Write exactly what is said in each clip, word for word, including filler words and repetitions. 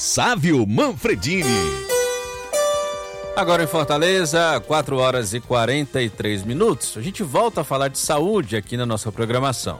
Sávio Manfredini. Agora em Fortaleza, quatro horas e quarenta e três minutos. A gente volta a falar de saúde aqui na nossa programação.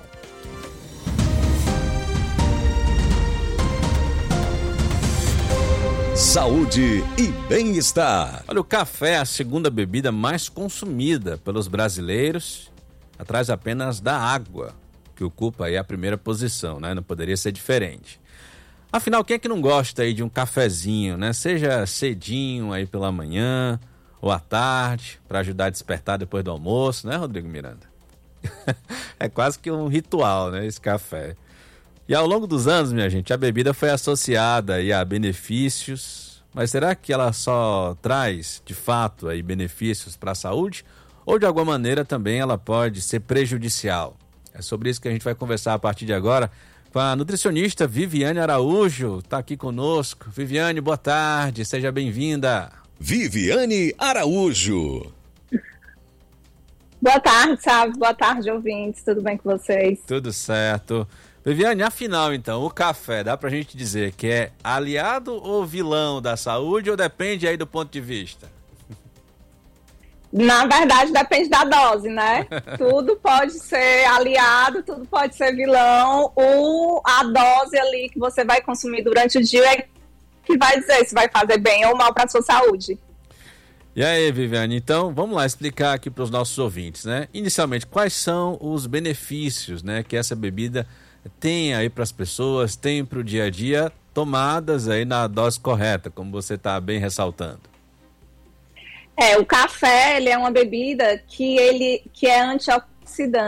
Saúde e bem-estar. Olha, o café é a segunda bebida mais consumida pelos brasileiros, atrás apenas da água, que ocupa aí a primeira posição, né? Não poderia ser diferente. Afinal, quem é que não gosta aí de um cafezinho, né? Seja cedinho aí pela manhã ou à tarde, para ajudar a despertar depois do almoço, né, Rodrigo Miranda? É quase que um ritual, né, esse café. E ao longo dos anos, minha gente, a bebida foi associada aí a benefícios, mas será que ela só traz, de fato, aí benefícios para a saúde? Ou de alguma maneira também ela pode ser prejudicial? É sobre isso que a gente vai conversar a partir de agora com a nutricionista Viviane Araújo, está aqui conosco. Viviane, boa tarde, seja bem-vinda. Viviane Araújo. Boa tarde, Sávio, boa tarde, ouvintes, tudo bem com vocês? Tudo certo. Viviane, afinal então, o café, dá pra gente dizer que é aliado ou vilão da saúde ou depende aí do ponto de vista? Na verdade, depende da dose, né? Tudo pode ser aliado, tudo pode ser vilão. O, a dose ali que você vai consumir durante o dia é que vai dizer se vai fazer bem ou mal para a sua saúde. E aí, Viviane, então vamos lá explicar aqui para os nossos ouvintes, né? Inicialmente, quais são os benefícios, né, que essa bebida tem aí para as pessoas, tem para o dia a dia, tomadas aí na dose correta, como você está bem ressaltando. É, o café, ele é uma bebida que, ele, que é antioxidante.